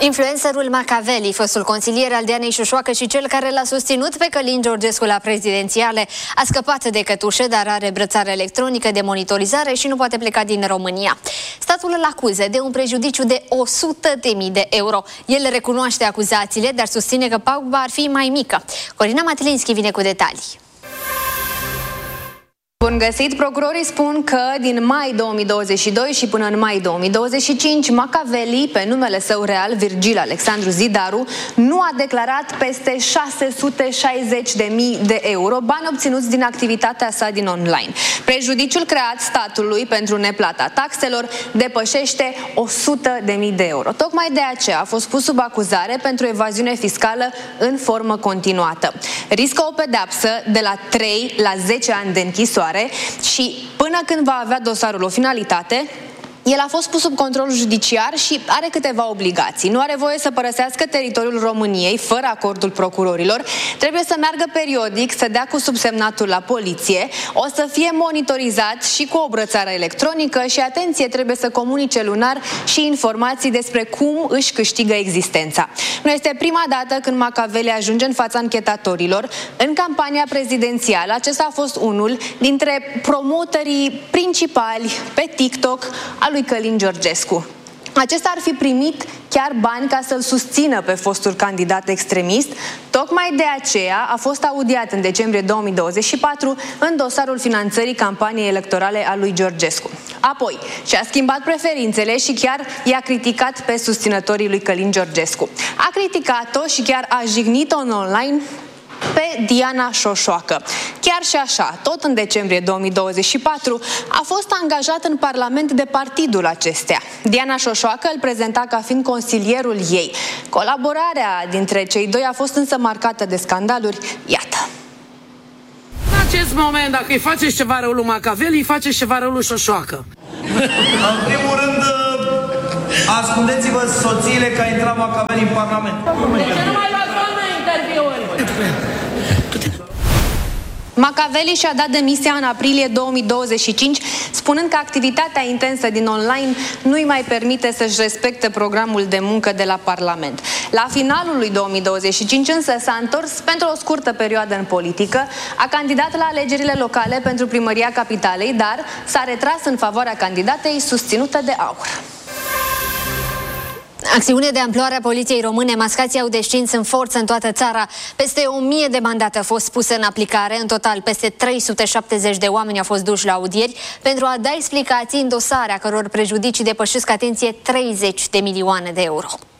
Influencerul Machiavelli, fostul consilier al Dianei Șoșoacă și cel care l-a susținut pe Călin Georgescu la prezidențiale, a scăpat de cătușă, dar are brățară electronică de monitorizare și nu poate pleca din România. Statul îl acuză de un prejudiciu de 100.000 de euro. El recunoaște acuzațiile, dar susține că paguba ar fi mai mică. Corina Matilinski vine cu detalii. Bun găsit! Procurorii spun că din mai 2022 și până în mai 2025, Machiavelli, pe numele său real, Virgil Alexandru Zidaru, nu a declarat peste 660.000 de euro, bani obținuți din activitatea sa din online. Prejudiciul creat statului pentru neplata taxelor depășește 100.000 de euro. Tocmai de aceea a fost pus sub acuzare pentru evaziune fiscală în formă continuată. Riscă o pedeapsă de la 3 la 10 ani de închisoare și până când va avea dosarul o finalitate, el a fost pus sub control judiciar și are câteva obligații. Nu are voie să părăsească teritoriul României fără acordul procurorilor, trebuie să meargă periodic, să dea cu subsemnatul la poliție, o să fie monitorizat și cu o brățară electronică și, atenție, trebuie să comunice lunar și informații despre cum își câștigă existența. Nu este prima dată când Machiavelli ajunge în fața anchetatorilor. În campania prezidențială, acesta a fost unul dintre promotorii principali pe TikTok al lui Călin Georgescu. Acesta ar fi primit chiar bani ca să-l susțină pe fostul candidat extremist. Tocmai de aceea a fost audiat în decembrie 2024 în dosarul finanțării campaniei electorale a lui Georgescu. Apoi și-a schimbat preferințele și chiar i-a criticat pe susținătorii lui Călin Georgescu. A criticat-o și chiar a jignit-o în online pe Diana Șoșoacă. Chiar și așa, tot în decembrie 2024, a fost angajat în Parlament de partidul acestea. Diana Șoșoacă îl prezenta ca fiind consilierul ei. Colaborarea dintre cei doi a fost însă marcată de scandaluri. Iată. În acest moment, dacă îi faceți ceva rău lui Machiavelli, îi faceți ceva rău lui Șoșoacă. În primul rând, ascundeți-vă soțiile că a intrat Machiavelli în Parlament. De ce nu mai luați doamne interviuri? Machiavelli și-a dat demisia în aprilie 2025, spunând că activitatea intensă din online nu îi mai permite să-și respecte programul de muncă de la Parlament. La finalul lui 2025 însă s-a întors pentru o scurtă perioadă în politică, a candidat la alegerile locale pentru primăria capitalei, dar s-a retras în favoarea candidatei susținută de AUR. Acțiune de amploare a poliției române, mascații au descins în forță în toată țara. Peste 1000 de mandate au fost puse în aplicare. În total, peste 370 de oameni au fost duși la audieri pentru a da explicații în dosare a căror prejudicii depășesc, atenție, 30 de milioane de euro.